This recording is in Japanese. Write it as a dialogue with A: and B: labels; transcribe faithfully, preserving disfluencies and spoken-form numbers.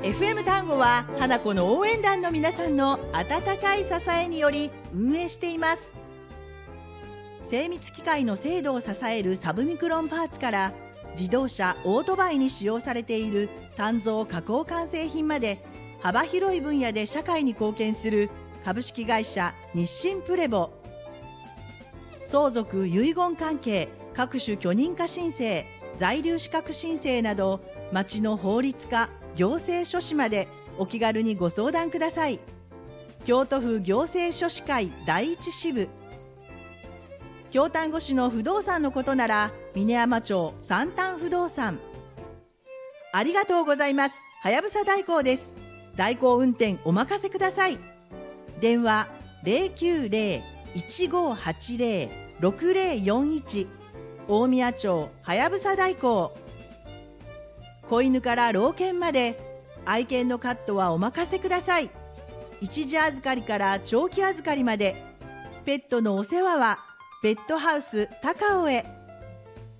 A: エフエム 単語は花子の応援団の皆さんの温かい支えにより運営しています。精密機械の精度を支えるサブミクロンパーツから、自動車オートバイに使用されている鍛造加工完成品まで、幅広い分野で社会に貢献する株式会社日清プレボ。相続・遺言関係、各種許認可申請、在留資格申請など、町の法律家、行政書士までお気軽にご相談ください。京都府行政書士会第一支部。京丹後市の不動産のことなら、峰山町三丹不動産。ありがとうございます。はやぶさ代行です。代行運転お任せください。電話 ゼロきゅうゼロ いちごはちゼロ ろくゼロよんいち、大宮町はやぶさ代行。子犬から老犬まで、愛犬のカットはお任せください。一時預かりから長期預かりまで、ペットのお世話はペットハウス高尾へ。